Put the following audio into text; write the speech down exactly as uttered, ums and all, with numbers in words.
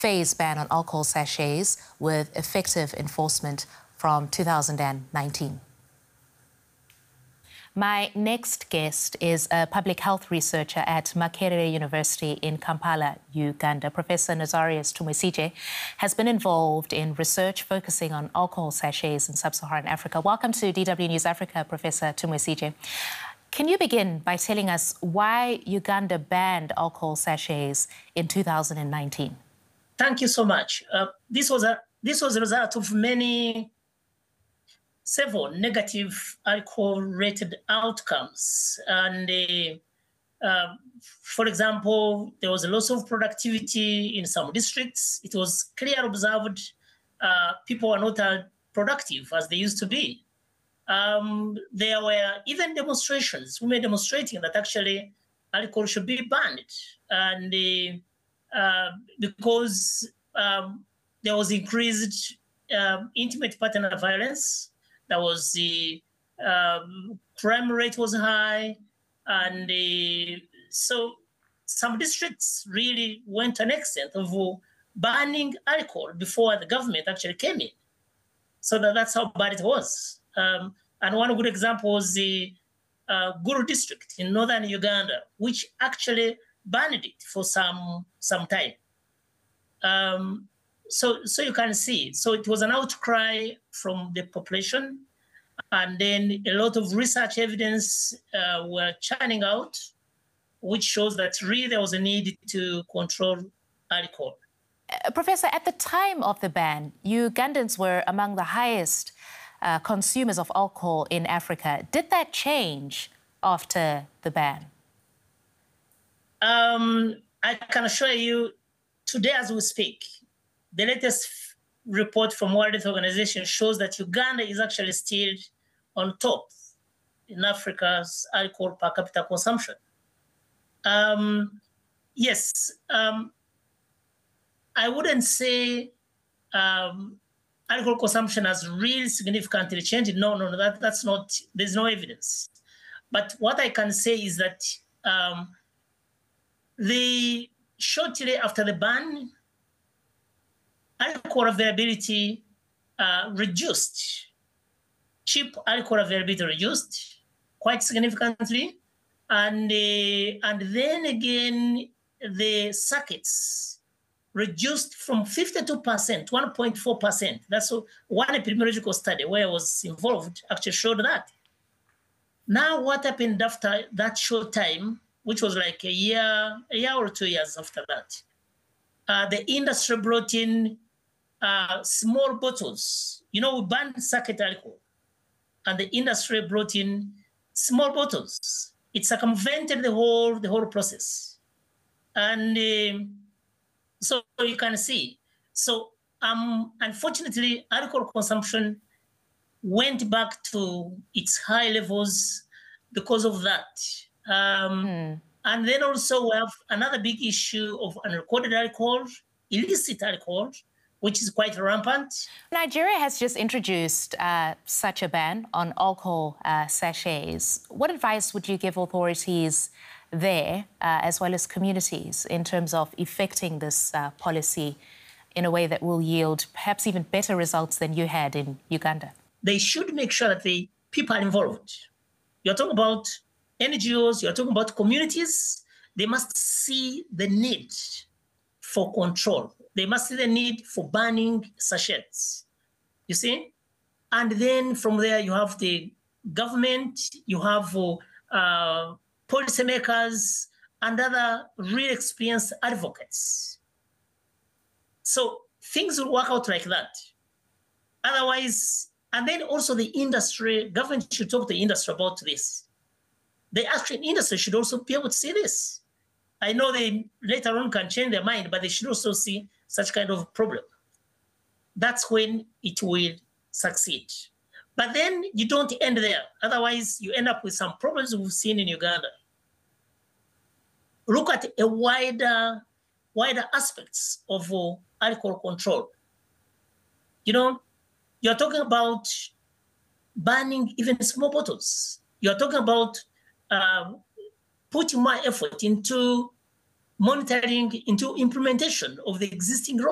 phase ban on alcohol sachets with effective enforcement from two thousand nineteen. My next guest is a public health researcher at Makerere University in Kampala, Uganda. Professor Nazarius Tumwesije has been involved in research focusing on alcohol sachets in sub-Saharan Africa. Welcome to D W News Africa, Professor Tumwesije. Can you begin by telling us why Uganda banned alcohol sachets in two thousand nineteen? Thank you so much. Uh, this was a this was a result of many several negative alcohol-related outcomes. And uh, uh, for example, there was a loss of productivity in some districts. It was clearly observed uh, people were not as productive as they used to be. Um, there were even demonstrations, women demonstrating that actually alcohol should be banned. And uh, uh, because um, there was increased uh, intimate partner violence, there was the um, crime rate was high, and uh, so some districts really went to an extent of banning alcohol before the government actually came in. So that, that's how bad it was. Um, and one good example was the uh, Guru district in northern Uganda, which actually banned it for some some time. Um, So, so you can see, so it was an outcry from the population, and then a lot of research evidence uh, were churning out, which shows that really there was a need to control alcohol. Uh, Professor, at the time of the ban, Ugandans were among the highest uh, consumers of alcohol in Africa. Did that change after the ban? Um, I can assure you, today as we speak, the latest report from World Health Organization shows that Uganda is actually still on top in Africa's alcohol per capita consumption. Um, yes, um, I wouldn't say um, alcohol consumption has really significantly changed. No, no, no, that, that's not, there's no evidence. But what I can say is that um, the shortly after the ban, alcohol availability uh, reduced. Cheap alcohol availability reduced quite significantly. And, uh, and then again, the circuits reduced from fifty-two percent, one point four percent. That's one epidemiological study where I was involved actually showed that. Now what happened after that short time, which was like a year, a year or two years after that, uh, the industry brought in Uh, small bottles. You know, we banned circuit alcohol, and the industry brought in small bottles. It circumvented the whole the whole process, and uh, so you can see. So, um, unfortunately, alcohol consumption went back to its high levels because of that. Um, mm. And then also we have another big issue of unrecorded alcohol, illicit alcohol, which is quite rampant. Nigeria has just introduced uh, such a ban on alcohol uh, sachets. What advice would you give authorities there, uh, as well as communities, in terms of effecting this uh, policy in a way that will yield perhaps even better results than you had in Uganda? They should make sure that the people are involved. You're talking about N G Os, you're talking about communities. They must see the need for control. They must see the need for banning sachets, you see? And then from there, you have the government, you have uh, policymakers, and other really experienced advocates. So things will work out like that. Otherwise, and then also the industry, government should talk to the industry about this. The actual industry should also be able to see this. I know they later on can change their mind, but they should also see such kind of problem. That's when it will succeed. But then you don't end there. Otherwise, you end up with some problems we've seen in Uganda. Look at a wider, wider aspects of uh, alcohol control. You know, you're talking about banning even small bottles. You're talking about uh, putting more effort into monitoring, into implementation of the existing law.